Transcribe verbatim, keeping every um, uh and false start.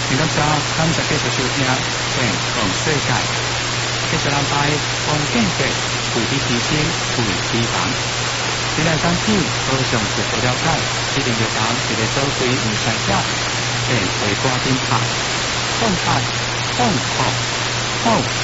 明仔早，咱就继续收听《健康世界》。继续安排黄健节，为你提升，为预防。今日讲起，好详细做了解，一定要讲一个所谓唔知者，诶，会挂电拍，放拍，放拍，放